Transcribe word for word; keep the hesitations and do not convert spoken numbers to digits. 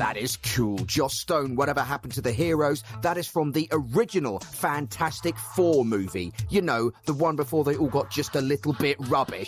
That is cool. Joss Stone, Whatever Happened to the Heroes? That is from the original Fantastic Four movie. You know, the one before they all got just a little bit rubbish.